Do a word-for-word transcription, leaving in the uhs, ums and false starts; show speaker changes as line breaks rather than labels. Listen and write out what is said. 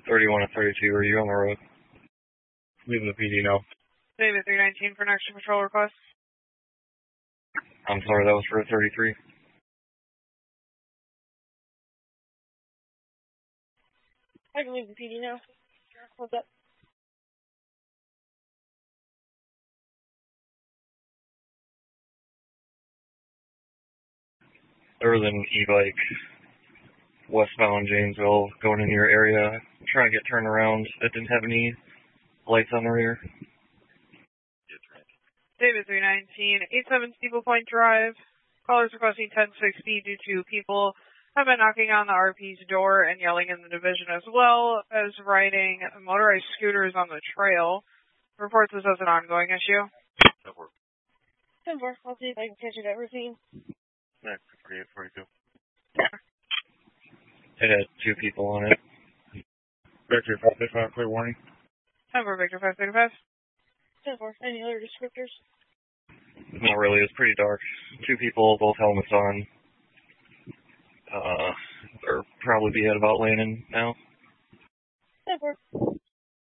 thirty-one and thirty-two, are you on the road? Leaving the P D now.
David three nineteen for an extra patrol request.
I'm sorry, that was for thirty-three.
I can leave the P D now. Hold up.
There was an e-bike westbound Janesville going in your area, trying to get turned around. It didn't have any lights on the rear.
David three nineteen, eighty-seven Steeple Point Drive. Callers requesting ten sixty due to people have been knocking on the R P's door and yelling in the division, as well as riding motorized scooters on the trail. Reports this as an ongoing issue.
That worked.
ten four, I'll see if I can catch it at routine.
Yeah, forty-eight, forty-two. It had two people on it. Victor five thirty-five, clear warning.
ten four, Victor five thirty-five.
ten four, any other descriptors?
Not really, it's pretty dark. Two people, both helmets on. Uh, they're probably be at about landing now.
ten four.